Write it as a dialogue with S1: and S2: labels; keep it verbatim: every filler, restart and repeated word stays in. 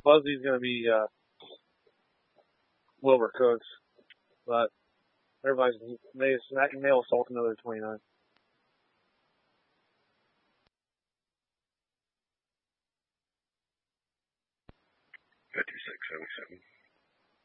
S1: Buzzy's going to be uh, Wilbur Cooks, but everybody's may male assault another twenty-nine.
S2: fifty-six seventy-seven.